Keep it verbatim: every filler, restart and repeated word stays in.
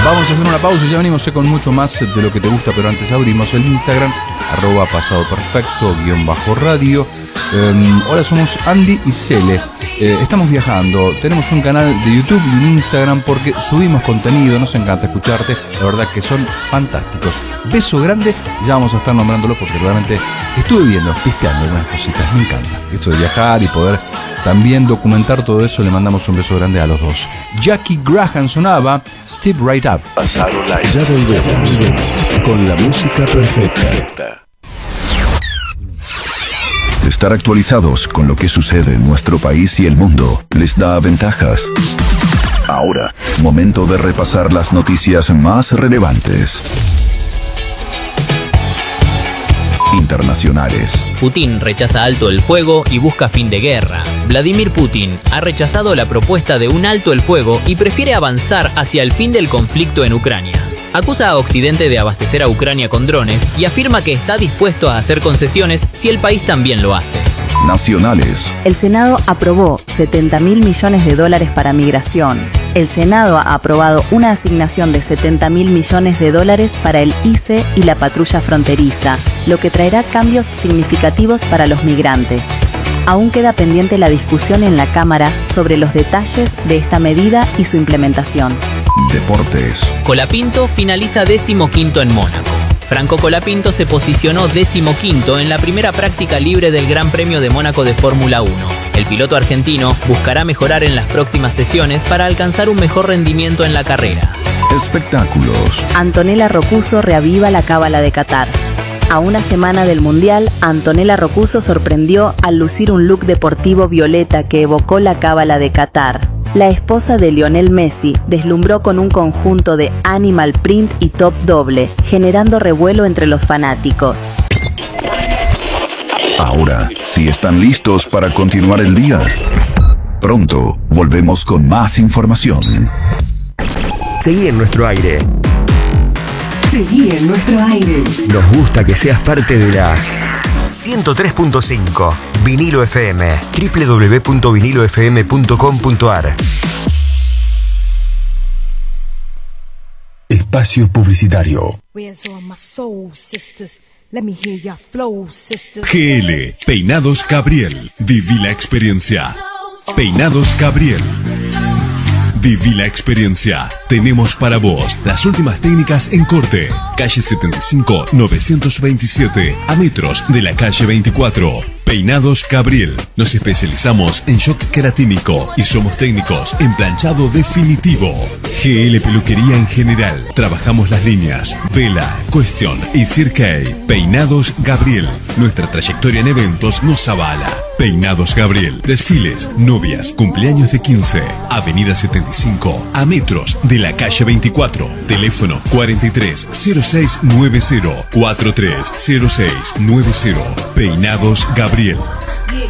Vamos a hacer una pausa y ya venimos con mucho más de lo que te gusta, pero antes abrimos el Instagram, arroba pasado perfecto, guión bajo radio. Eh, hola, somos Andy y Cele. Eh, estamos viajando, tenemos un canal de YouTube y un Instagram porque subimos contenido, nos encanta escucharte, la verdad que son fantásticos. Beso grande, ya vamos a estar nombrándolo porque realmente estuve viendo, pispeando algunas cositas, me encanta. Esto de viajar y poder también documentar todo eso, le mandamos un beso grande a los dos. Jackie Graham sonaba Step Right Up. Pasado la ya volvemos con la música perfecta. Estar actualizados con lo que sucede en nuestro país y el mundo les da ventajas. Ahora, momento de repasar las noticias más relevantes. Internacionales. Putin rechaza alto el fuego y busca fin de guerra. Vladimir Putin ha rechazado la propuesta de un alto el fuego y prefiere avanzar hacia el fin del conflicto en Ucrania. Acusa a Occidente de abastecer a Ucrania con drones y afirma que está dispuesto a hacer concesiones si el país también lo hace. Nacionales. El Senado aprobó setenta mil millones de dólares para migración. El Senado ha aprobado una asignación de setenta mil millones de dólares para el I C E y la patrulla fronteriza, lo que traerá cambios significativos para los migrantes. Aún queda pendiente la discusión en la Cámara sobre los detalles de esta medida y su implementación. Deportes. Colapinto finaliza decimoquinto en Mónaco. Franco Colapinto se posicionó decimoquinto en la primera práctica libre del Gran Premio de Mónaco de Fórmula uno. El piloto argentino buscará mejorar en las próximas sesiones para alcanzar un mejor rendimiento en la carrera. Espectáculos. Antonella Roccuzzo reaviva la cábala de Qatar. A una semana del Mundial, Antonella Roccuzzo sorprendió al lucir un look deportivo violeta que evocó la cábala de Qatar. La esposa de Lionel Messi deslumbró con un conjunto de animal print y top doble, generando revuelo entre los fanáticos. Ahora, si están listos para continuar el día, pronto volvemos con más información. Seguí en nuestro aire. Seguí en nuestro aire. Nos gusta que seas parte de la ciento tres punto cinco Vinilo F M, doble u doble u doble u punto vinilo f m punto com punto a r. Espacio publicitario. G L, Peinados Gabriel. Viví la experiencia. Peinados Gabriel. Viví la experiencia. Tenemos para vos las últimas técnicas en corte. Calle setenta y cinco, novecientos veintisiete, a metros de la calle veinticuatro. Peinados Gabriel. Nos especializamos en shock queratínico y somos técnicos en planchado definitivo. G L Peluquería en general. Trabajamos las líneas Vela, Question y Cirque. Peinados Gabriel. Nuestra trayectoria en eventos nos avala. Peinados Gabriel. Desfiles, novias, cumpleaños de quince. Avenida setenta y cinco, a metros de la calle veinticuatro. Teléfono cuarenta y tres, cero seis noventa, cuarenta y tres, cero seis noventa. Peinados Gabriel.